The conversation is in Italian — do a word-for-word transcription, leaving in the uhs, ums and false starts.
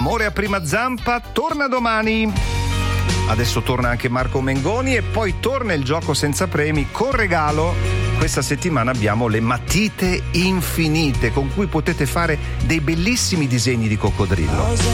Amore a prima zampa torna domani. Adesso torna anche Marco Mengoni e poi torna il gioco senza premi con regalo. Questa settimana abbiamo le matite infinite con cui potete fare dei bellissimi disegni di coccodrillo.